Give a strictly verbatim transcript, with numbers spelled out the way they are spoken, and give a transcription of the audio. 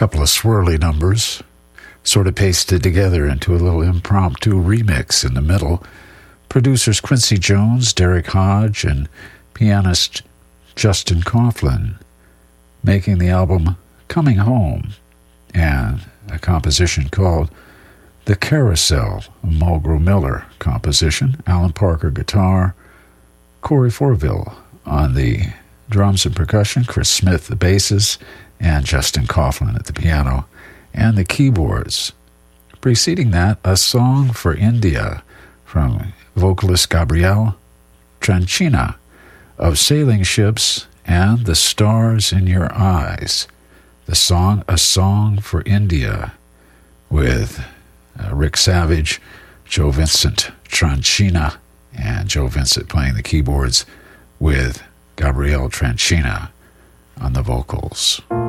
couple of swirly numbers, sort of pasted together into a little impromptu remix in the middle. Producers Quincy Jones, Derek Hodge, and pianist Justin Coughlin, making the album Coming Home, and a composition called The Carousel, a Mulgrew Miller composition, Alan Parker guitar, Corey Forville on the drums and percussion, Chris Smith the basses, and Justin Coughlin at the piano and the keyboards. Preceding that, A Song for India from vocalist Gabrielle Tranchina of Sailing Ships and The Stars in Your Eyes. The song A Song for India with uh, Rick Savage, Joe Vincent Tranchina, and Joe Vincent playing the keyboards with Gabrielle Tranchina on the vocals.